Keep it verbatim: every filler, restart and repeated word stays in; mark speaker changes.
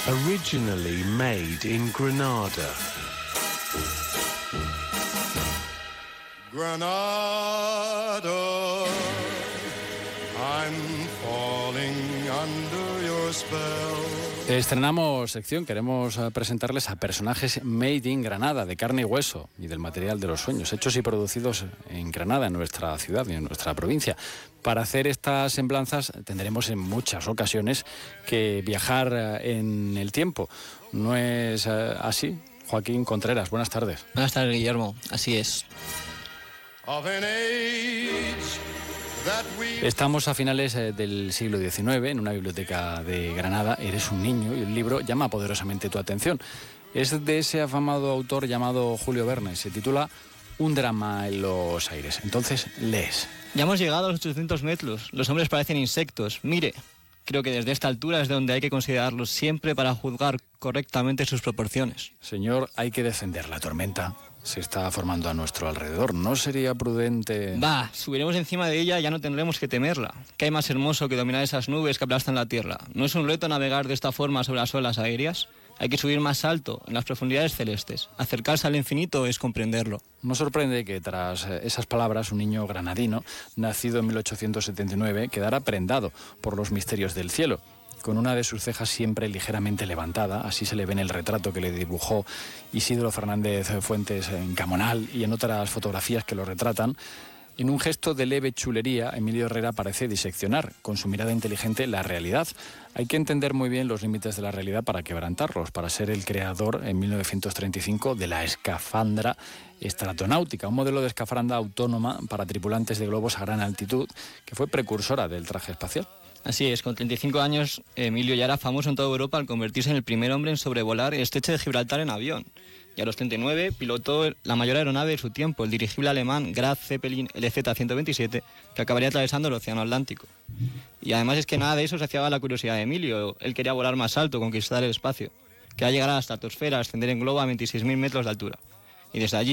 Speaker 1: Originally made in Granada.
Speaker 2: Granada, I'm falling under your spell.
Speaker 3: Estrenamos sección, queremos presentarles a personajes made in Granada, de carne y hueso y del material de los sueños, hechos y producidos en Granada, en nuestra ciudad y en nuestra provincia. Para hacer estas semblanzas tendremos en muchas ocasiones que viajar en el tiempo. ¿No es así? Joaquín Contreras, buenas tardes.
Speaker 4: Buenas tardes, Guillermo, así es.
Speaker 3: Estamos a finales del siglo diecinueve en una biblioteca de Granada. Eres un niño y un libro llama poderosamente tu atención. Es de ese afamado autor llamado Julio Verne. Se titula Un drama en los aires. Entonces, lees.
Speaker 4: Ya hemos llegado a los ochocientos metros. Los hombres parecen insectos. Mire, creo que desde esta altura es de donde hay que considerarlos siempre para juzgar correctamente sus proporciones.
Speaker 3: Señor, hay que defender la tormenta. Se está formando a nuestro alrededor. ¿No sería prudente...?
Speaker 4: Va, subiremos encima de ella y ya no tendremos que temerla. ¿Qué hay más hermoso que dominar esas nubes que aplastan la tierra? ¿No es un reto navegar de esta forma sobre las olas aéreas? Hay que subir más alto, en las profundidades celestes. Acercarse al infinito es comprenderlo.
Speaker 3: No sorprende que tras esas palabras un niño granadino, nacido en mil ochocientos setenta y nueve, quedara prendado por los misterios del cielo. Con una de sus cejas siempre ligeramente levantada, así se le ve en el retrato que le dibujó Isidro Fernández Fuentes en Camonal y en otras fotografías que lo retratan. En un gesto de leve chulería, Emilio Herrera parece diseccionar, con su mirada inteligente, la realidad. Hay que entender muy bien los límites de la realidad para quebrantarlos, para ser el creador, en mil novecientos treinta y cinco, de la escafandra estratonáutica, un modelo de escafandra autónoma para tripulantes de globos a gran altitud, que fue precursora del traje espacial.
Speaker 4: Así es, con treinta y cinco años, Emilio ya era famoso en toda Europa al convertirse en el primer hombre en sobrevolar el estrecho de Gibraltar en avión. Y a los treinta y nueve pilotó la mayor aeronave de su tiempo, el dirigible alemán Graf Zeppelin L Z ciento veintisiete, que acabaría atravesando el Océano Atlántico. Y además es que nada de eso saciaba la curiosidad de Emilio. Él quería volar más alto, conquistar el espacio, quería llegar a la estratosfera, ascender en globo a veintiséis mil metros de altura. Y desde allí